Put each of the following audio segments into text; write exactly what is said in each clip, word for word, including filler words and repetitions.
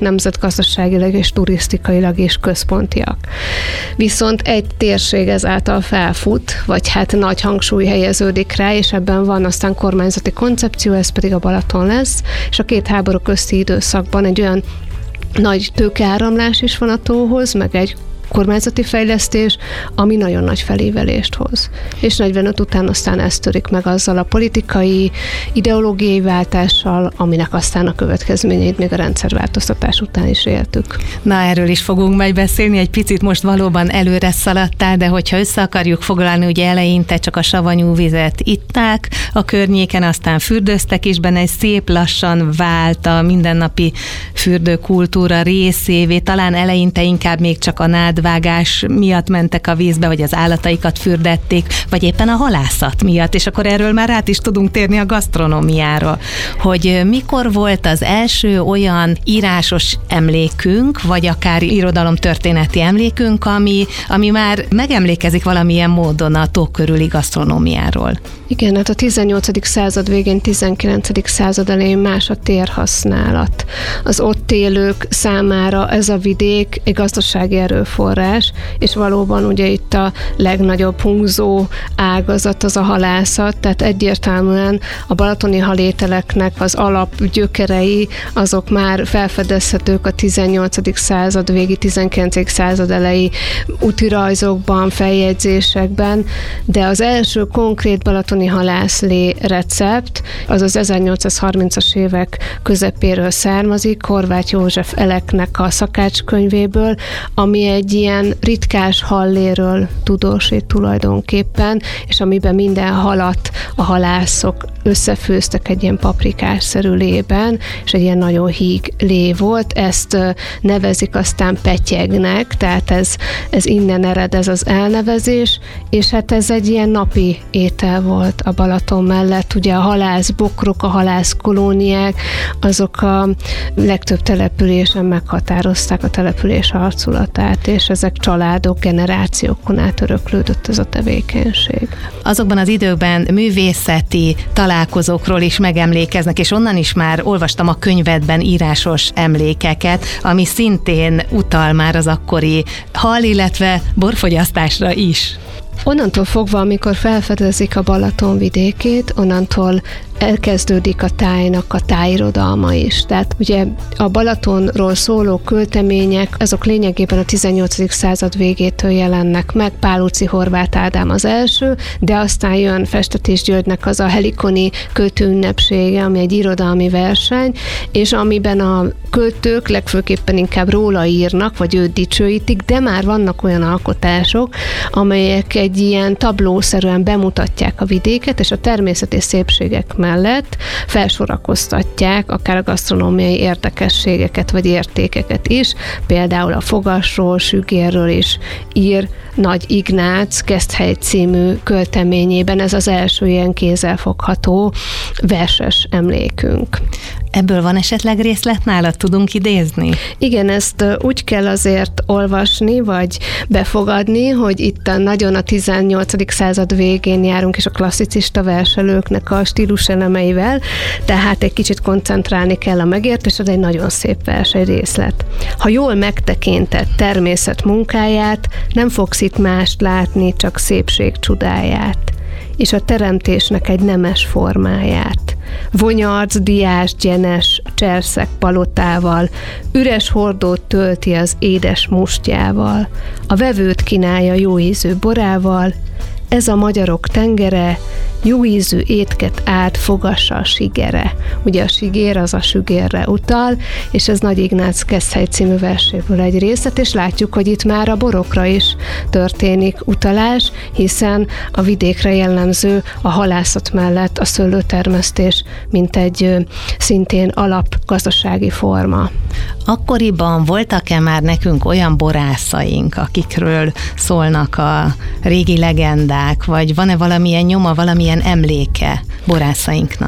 nemzetgazdaságilag és turisztikailag is központiak. Viszont egy térség ezáltal felfut, vagy hát nagy hangsúly helyeződik rá, és ebben van aztán kormányzati koncepció, ez pedig a Balaton lesz, és a két háború közti időszakban egy olyan nagy tőkeáramlás is van a tóhoz, meg egy kormányzati fejlesztés, ami nagyon nagy felévelést hoz. És negyvenöt után aztán ez törik meg azzal a politikai, ideológiai váltással, aminek aztán a következményeit még a rendszerváltoztatás után is éltük. Na, erről is fogunk majd beszélni, egy picit most valóban előre szaladtál, de hogyha össze akarjuk foglalni, ugye eleinte csak a savanyú vizet itták a környéken, aztán fürdöztek is benne, és szép lassan vált a mindennapi fürdőkultúra részévé, talán eleinte inkább még csak a nád vágás miatt mentek a vízbe, hogy az állataikat fürdették, vagy éppen a halászat miatt, és akkor erről már át is tudunk térni a gasztronómiára, hogy mikor volt az első olyan írásos emlékünk, vagy akár irodalomtörténeti emlékünk, ami, ami már megemlékezik valamilyen módon a tó körüli gasztronómiáról. Igen, hát a tizennyolcadik század végén, tizenkilencedik század elején más a térhasználat. Az ott élők számára ez a vidék egy gazdasági erőforrás, és valóban ugye itt a legnagyobb húzó ágazat az a halászat, tehát egyértelműen a balatoni halételeknek az alapgyökerei azok már felfedezhetők a tizennyolcadik század végi, tizenkilencedik század elejé útirajzokban, feljegyzésekben, de az első konkrét balatoni halászlé recept az az ezernyolcszázharmincas évek közepéről származik, Horváth József Eleknek a szakácskönyvéből, ami egy ilyen ritkás halléről tudósít tulajdonképpen, és amiben minden halat a halászok összefőztek egy ilyen paprikásszerű lében, és egy ilyen nagyon híg lé volt. Ezt nevezik aztán petyegnek, tehát ez, ez innen ered ez az elnevezés, és hát ez egy ilyen napi étel volt a Balaton mellett. Ugye a halászbokrok, a halászkolóniák, azok a legtöbb településen meghatározták a település arculatát, és ezek családok, generációkon át öröklődött ez a tevékenység. Azokban az időkben művészeti találkozókról is megemlékeznek, és onnan is már olvastam a könyvedben írásos emlékeket, ami szintén utal már az akkori hal, illetve borfogyasztásra is. Onnantól fogva, amikor felfedezik a Balaton vidékét, onnantól elkezdődik a tájnak a tájirodalma is. Tehát ugye a Balatonról szóló költemények, azok lényegében a tizennyolcadik század végétől jelennek meg. Pálóczy Horváth Ádám az első, de aztán jön Festetés Györgynek az a Helikoni költőünnepsége, ami egy irodalmi verseny, és amiben a költők legfőképpen inkább róla írnak, vagy őt dicsőítik, de már vannak olyan alkotások, amelyek egy ilyen tablószerűen bemutatják a vidéket, és a természeti szépségek mellett felsorakoztatják akár a gasztronómiai érdekességeket, vagy értékeket is. Például a fogasról, sügérről is ír Nagy Ignác Keszthely című költeményében. Ez az első ilyen kézzelfogható verses emlékünk. Ebből van esetleg részlet nálad, tudunk idézni? Igen, ezt úgy kell azért olvasni, vagy befogadni, hogy itt a nagyon a tizennyolcadik század végén járunk, és a klasszicista verselőknek a stíluselemeivel, tehát egy kicsit koncentrálni kell a megértésre, de egy nagyon szép vers, egy részlet. Ha jól megtekintett természet munkáját, nem fogsz itt mást látni, csak szépség csodáját, és a teremtésnek egy nemes formáját. Vonyarc, diás, gyenes, cserszeg palotával, üres hordót tölti az édes mustjával, a vevőt kínálja jó ízű borával, ez a magyarok tengere, jó ízű étket át fogassa a sigere. Ugye a sigér az a sügérre utal, és ez Nagy Ignác Keszthely című verséből egy részlet, és látjuk, hogy itt már a borokra is történik utalás, hiszen a vidékre jellemző a halászat mellett a szőlőtermesztés, mint egy szintén alapgazdasági forma. Akkoriban voltak-e már nekünk olyan borászaink, akikről szólnak a régi legendák, vagy van-e valamilyen nyoma, valamilyen emléke borászainknak?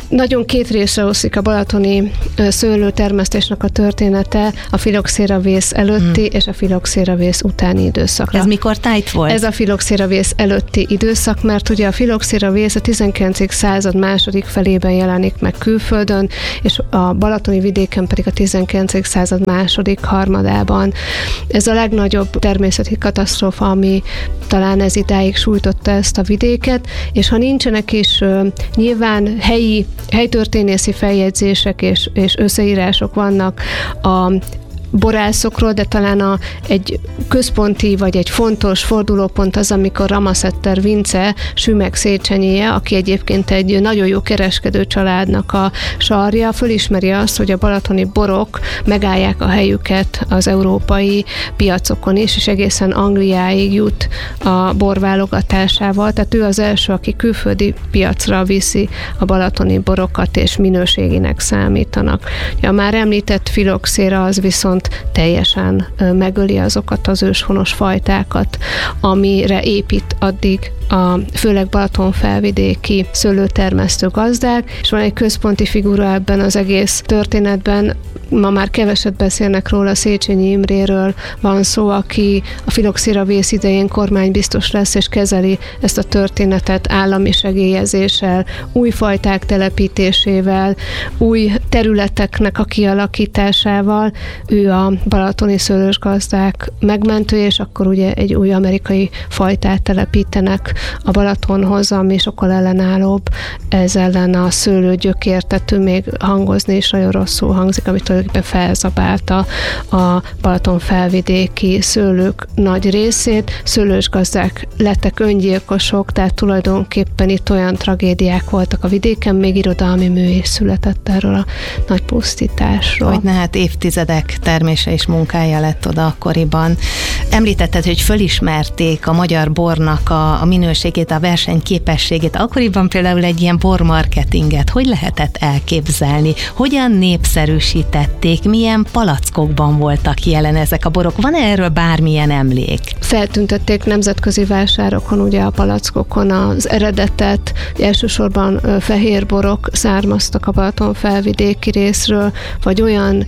Nagyon két részre oszlik a balatoni szőlőtermesztésnek a története, a filoxéravész előtti hmm. és a filoxéravész utáni időszakra. Ez mikor tájt volt? Ez a filoxéravész előtti időszak, mert ugye a filoxéravész a tizenkilencedik század második felében jelenik meg külföldön, és a balatoni vidéken pedig a tizenkilencedik század második harmadában. Ez a legnagyobb természeti katasztrófa, ami talán ez idáig sújtotta ezt a vidéket, és ha nincsenek is uh, nyilván helyi, helytörténészi feljegyzések és, és összeírások vannak a borászokról, de talán a, egy központi vagy egy fontos fordulópont az, amikor Ramasetter Vince Sümeg Széchenyije, aki egyébként egy nagyon jó kereskedő családnak a sarja, fölismeri azt, hogy a balatoni borok megállják a helyüket az európai piacokon is, és egészen Angliáig jut a borválogatásával, tehát ő az első, aki külföldi piacra viszi a balatoni borokat, és minőségének számítanak. A már említett filoxéra az viszont teljesen megöli azokat az őshonos fajtákat, amire épít addig a főleg Balaton-felvidéki szőlőtermesztő gazdák, és van egy központi figura ebben az egész történetben, ma már keveset beszélnek róla, Széchenyi Imréről van szó, aki a filoxéravész idején kormánybiztos lesz, és kezeli ezt a történetet állami segélyezéssel, új fajták telepítésével, új területeknek a kialakításával. Ő a balatoni szőlősgazdák megmentője, és akkor ugye egy új amerikai fajtát telepítenek a Balatonhoz, ami sokkal ellenállóbb, ez ellen a szőlőgyökértető, még hangozni is nagyon rosszul hangzik, amit tulajdonképpen felzabálta a Balaton felvidéki szőlők nagy részét. Szőlősgazdák lettek öngyilkosok, tehát tulajdonképpen itt olyan tragédiák voltak a vidéken, még irodalmi mű is született erről a nagy pusztításról. Hogy ne, hát évtizedek termése és munkája lett oda akkoriban. Említetted, hogy fölismerték a magyar bornak a, a minőségét, a versenyképességét. Akkoriban például egy ilyen bormarketinget hogy lehetett elképzelni? Hogyan népszerűsítették? Milyen palackokban voltak jelen ezek a borok? Van erről bármilyen emlék? Feltüntették nemzetközi vásárokon, ugye a palackokon az eredetet, elsősorban fehér borok származtak a Balaton felvidéki részről, vagy olyan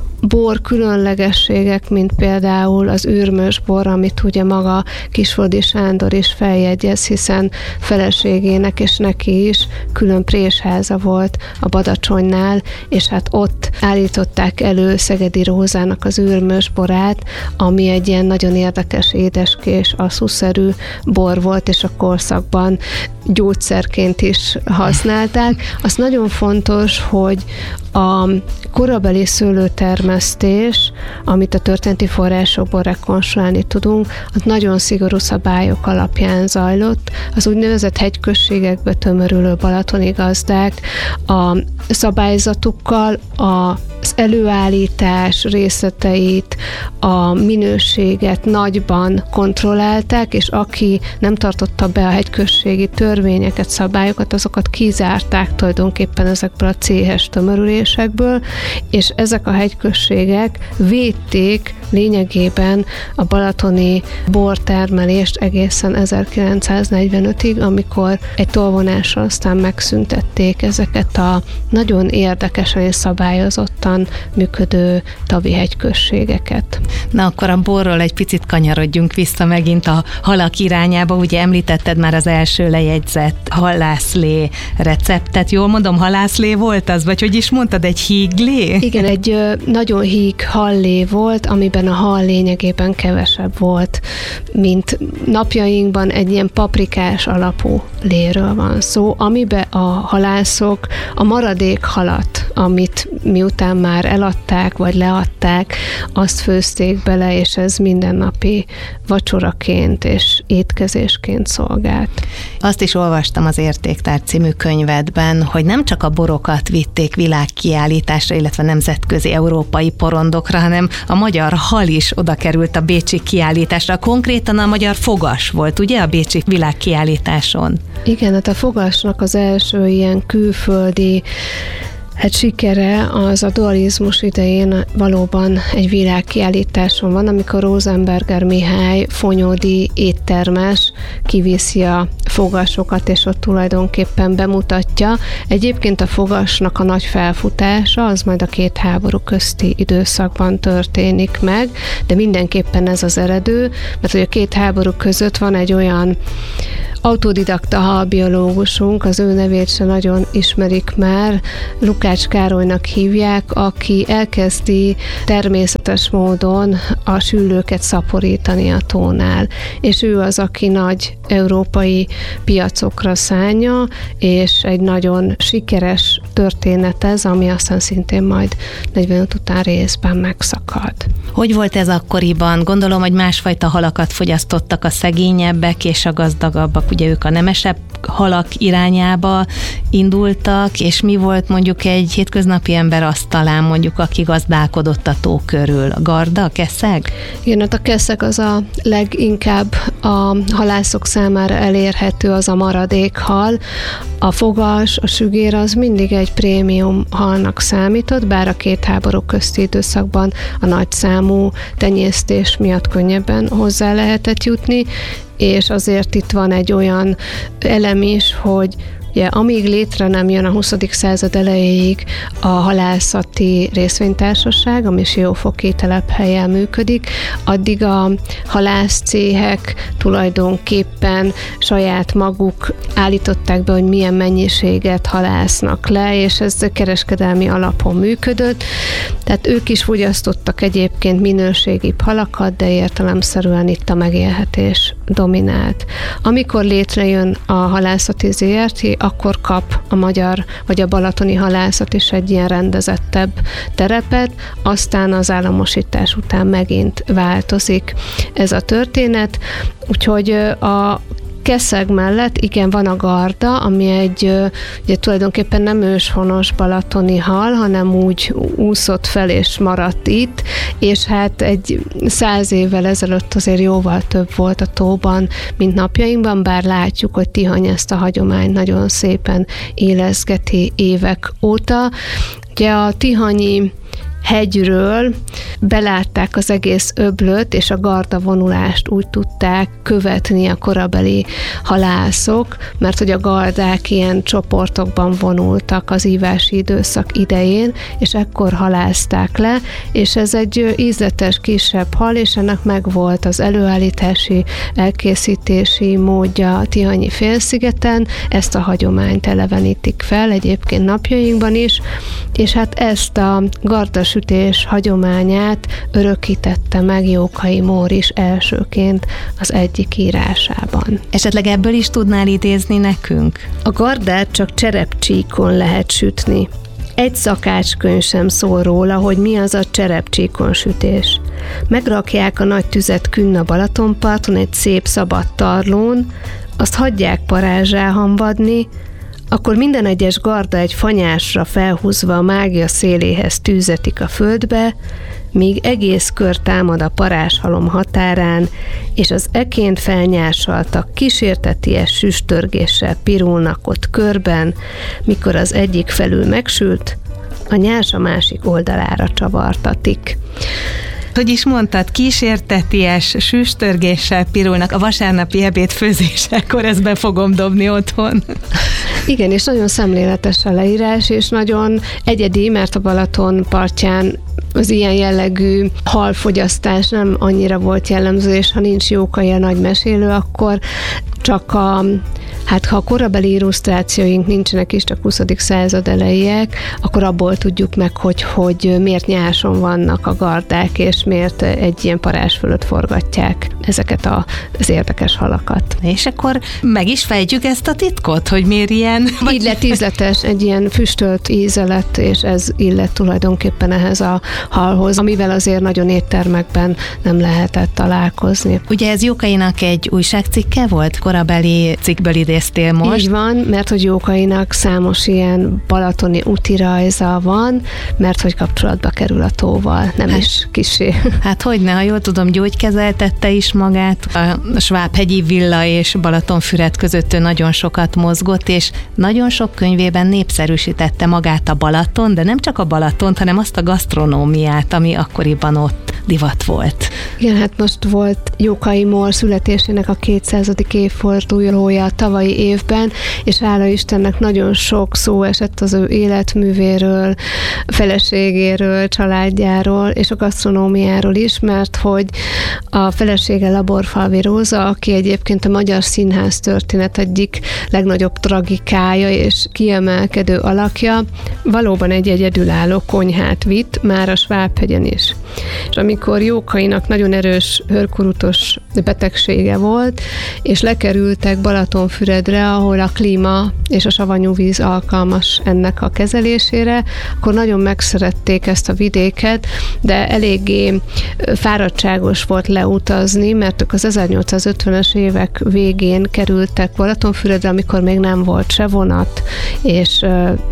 bor különlegességek, mint például az űrmös bor, amit ugye maga Kisföldi Sándor is feljegyez, hiszen feleségének és neki is külön présháza volt a Badacsonynál, és hát ott állították elő Szegedi Rózának az űrmös borát, ami egy ilyen nagyon érdekes édeskés, asszúszerű bor volt, és a korszakban gyógyszerként is használták. Az nagyon fontos, hogy a korabeli szőlőtermesztés, amit a történeti forrásokból rekonstruálni tudunk, az nagyon szigorú szabályok alapján zajlott. Az úgynevezett hegyközségekbe tömörülő balatoni gazdák a szabályzatukkal az előállítás részleteit, a minőséget nagyban kontrollálták, és aki nem tartotta be a hegyközségi törvényeket, szabályokat, azokat kizárták tulajdonképpen ezekből a céhes tömörülésekből, és ezek a hegyközségek védték lényegében a balatoni bortermelést egészen ezerkilencszáznegyvenötig, amikor egy tolvonással aztán megszüntették ezeket a nagyon érdekesen és szabályozottan működő tavi hegyközségeket. Na akkor a borról egy picit kanyarodjunk vissza megint a halak irányába. Ugye említetted már az első lejegyzett halászlé receptet. Jól mondom, halászlé volt az? Vagy hogy is mondtad, egy híglé? Igen, egy nagyon híg hallé volt, amiben a hal lényegében kevesebb volt, mint napjainkban. Egy ilyen paprikás alapú léről van szó, amiben a halászok a maradék halat, amit miután már eladták, vagy leadták, azt főzték bele, és ez mindennapi vacsoraként és étkezésként szolgált. Azt is olvastam az Értéktár című könyvedben, hogy nem csak a borokat vitték világkiállításra, illetve nemzetközi európai porondokra, hanem a magyar hal is oda került a bécsi kiállításra. Konkrétan a magyar fogas volt, ugye, a bécsi világkiállításon? Igen, hát a fogasnak az első ilyen külföldi Hát sikere az a dualizmus idején valóban egy világkiállításon van, amikor Rosenberger Mihály fonyódi éttermes kiviszi a fogasokat, és ott tulajdonképpen bemutatja. Egyébként a fogasnak a nagy felfutása az majd a két háború közti időszakban történik meg, de mindenképpen ez az eredő, mert hogy a két háború között van egy olyan autodidakta halbiológusunk, az ő nevét se nagyon ismerik már, Lukács Károlynak hívják, aki elkezdi természetes módon a süllőket szaporítani a tónál. És ő az, aki nagy európai piacokra szánja, és egy nagyon sikeres történet ez, ami aztán szintén majd negyvenöt után részben megszakad. Hogy volt ez akkoriban? Gondolom, hogy másfajta halakat fogyasztottak a szegényebbek és a gazdagabbak. Ugye ők a nemesebb halak irányába indultak, és mi volt mondjuk egy hétköznapi ember asztalán, mondjuk, aki gazdálkodott a tó körül? A garda, a keszeg? Igen, hát a keszeg az a leginkább a halászok számára elérhető, az a maradékhal. A fogas, a sügér az mindig egy prémium halnak számított, bár a két háború közti időszakban a nagyszámú tenyésztés miatt könnyebben hozzá lehetett jutni, és azért itt van egy olyan elem is, hogy ugye, amíg létre nem jön a huszadik század elejéig a halászati részvénytársaság, ami siófoki telephelyen működik, addig a halászcéhek tulajdonképpen saját maguk állították be, hogy milyen mennyiséget halásznak le, és ez kereskedelmi alapon működött. Tehát ők is fogyasztottak egyébként minőségibb halakat, de értelemszerűen itt a megélhetés dominált. Amikor létrejön a halászati zé er té, akkor kap a magyar vagy a balatoni halászat is egy ilyen rendezettebb terepet, aztán az államosítás után megint változik ez a történet, úgyhogy a keszeg mellett igen, van a garda, ami egy ugye, tulajdonképpen nem őshonos balatoni hal, hanem úgy úszott fel és maradt itt, és hát egy száz évvel ezelőtt azért jóval több volt a tóban, mint napjainkban, bár látjuk, hogy Tihany ezt a hagyományt nagyon szépen élezgeti évek óta. Ugye a tihanyi hegyről belátták az egész öblöt, és a garda vonulást úgy tudták követni a korabeli halászok, mert hogy a gardák ilyen csoportokban vonultak az ívási időszak idején, és ekkor halázták le, és ez egy ízletes kisebb hal, és ennek megvolt az előállítási, elkészítési módja a Tihanyi félszigeten, ezt a hagyományt elevenítik fel egyébként napjainkban is, és hát ezt a gardasütés hagyományát örökítette meg Jókai Móris elsőként az egyik írásában. Esetleg ebből is tudnál idézni nekünk? A gardát csak cserepcsíkon lehet sütni. Egy szakácskönyv sem szól róla, hogy mi az a cserepcsíkon sütés. Megrakják a nagy tüzet künn a Balatonparton egy szép szabad tarlón, azt hagyják parázsá hambadni, akkor minden egyes garda egy fanyásra felhúzva a mágia széléhez tűzetik a földbe, míg egész kör támad a parázshalom határán, és az eként felnyársaltak kísérteties süstörgéssel pirulnak ott körben, mikor az egyik felül megsült, a nyárs a másik oldalára csavartatik. Hogy is mondtad, kísérteties süstörgéssel pirulnak a vasárnapi ebéd főzésekor, ezt be fogom dobni otthon. Igen, és nagyon szemléletes a leírás, és nagyon egyedi, mert a Balaton partján az ilyen jellegű halfogyasztás nem annyira volt jellemző, és ha nincs Jókai a nagy mesélő, akkor csak a Hát ha a korabeli illusztrációink nincsenek is, csak huszadik század elejéek, akkor abból tudjuk meg, hogy, hogy miért nyáson vannak a gardák, és miért egy ilyen parázs fölött forgatják ezeket a, az érdekes halakat. És akkor meg is fejtjük ezt a titkot, hogy miért ilyen? Vagy... Így lett ízletes, egy ilyen füstölt íze lett, és ez illet tulajdonképpen ehhez a halhoz, amivel azért nagyon éttermekben nem lehetett találkozni. Ugye ez Jókainak egy újságcikke volt, korabeli cikkből idéz idéztél most. Így van, mert hogy Jókainak számos ilyen balatoni útirajza van, mert hogy kapcsolatba kerül a tóval, nem hát, is kissé. Hát hogyne, ha jól tudom, gyógykezeltette is magát. A Svábhegyi villa és Balatonfüred között ő nagyon sokat mozgott, és nagyon sok könyvében népszerűsítette magát a Balaton, de nem csak a Balatont, hanem azt a gasztronómiát, ami akkoriban ott divat volt. Igen, hát most volt Jókai Mór születésének a kétszázadik évfordulója a tavalyi évben, és hála Istennek nagyon sok szó esett az ő életművéről, feleségéről, családjáról, és a gasztronómiáról is, mert hogy a felesége Laborfalvi Róza, aki egyébként a magyar színház történet egyik legnagyobb tragikája és kiemelkedő alakja, valóban egy egyedülálló konyhát vitt, már a Svábhegyen is. És amikor Jókainak nagyon erős hőrkurutos betegsége volt, és lekerültek Balatonfüredre, ahol a klíma és a savanyú víz alkalmas ennek a kezelésére, akkor nagyon megszerették ezt a vidéket, de eléggé fáradtságos volt leutazni, mert ők az ezernyolcszázötvenes évek végén kerültek Balatonfüredre, amikor még nem volt se vonat, és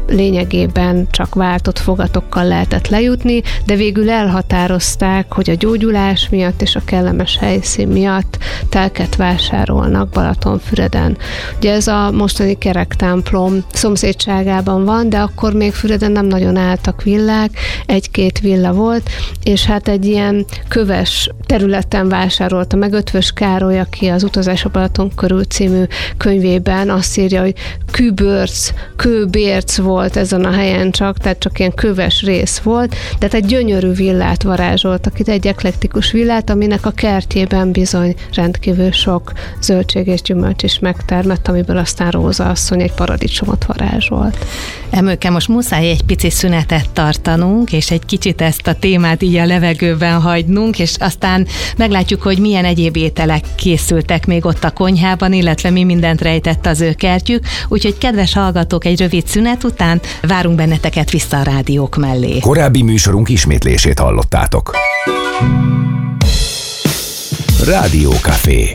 lényegében csak váltott fogatokkal lehetett lejutni, de végül elhatározták, hogy a gyógyulás miatt és a kellemes helyszín miatt telket vásárolnak Balatonfüreden. Ugye ez a mostani kerektemplom szomszédságában van, de akkor még Füreden nem nagyon álltak villák, egy-két villa volt, és hát egy ilyen köves területen vásárolta meg Ötvös Károly, aki az Utazás a Balaton körül című könyvében azt írja, hogy kőbörc, kőbérc volt ezen a helyen csak, tehát csak ilyen köves rész volt, de egy gyönyörű villát varázsoltak itt, egy eklektikus villát, aminek a kertjében bizony rendkívül sok zöldség és gyümölcs is megtermett, amiből aztán Róza asszony egy paradicsomot varázsolt. Emőke, most muszáj egy pici szünetet tartanunk, és egy kicsit ezt a témát így a levegőben hagynunk, és aztán meglátjuk, hogy milyen egyéb ételek készültek még ott a konyhában, illetve mi mindent rejtett az ő kertjük. Úgyhogy kedves hallgatók, egy rövid szünet után várunk benneteket vissza a rádiók mellé. Korábbi műsorunk ismétlését hallottátok. Rádiókafé.